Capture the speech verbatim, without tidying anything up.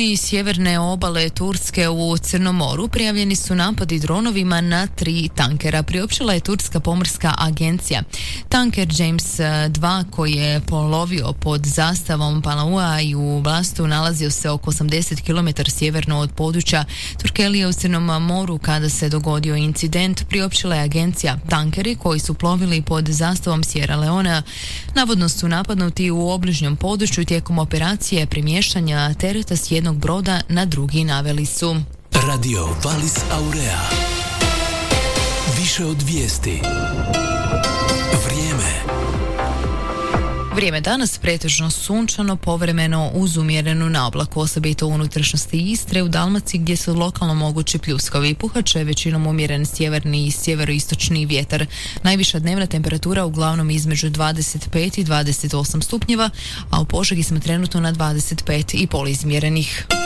liniji sjeverne obale Turske u Crnom moru prijavljeni su napadi dronovima na tri tankera, priopćila je Turska pomorska agencija. Tanker James dva koji je polovio pod zastavom Palaua i u Blastu nalazio se oko osamdeset kilometara sjeverno od područja Turkelije u Crnom moru kada se dogodio incident, priopćila je agencija. Tankeri koji su plovili pod zastavom Sierra Leonea navodno su napadnuti u obližnjem području tijekom operacije premještanja tereta s jednog broda na drugi, naveli su. Radio Valis Aurea. Više od vijesti. Vrijeme. Vrijeme danas pretežno sunčano, povremeno uz umjerenu naoblaku, osobito u unutrašnjosti Istre, u Dalmaciji gdje su lokalno mogući pljuskovi. Puhat će većinom umjeren sjeverni i sjeveroistočni vjetar. Najviša dnevna temperatura uglavnom između dvadeset pet i dvadeset osam stupnjeva, a u Požegi smo trenutno na dvadeset pet i pol izmjerenih.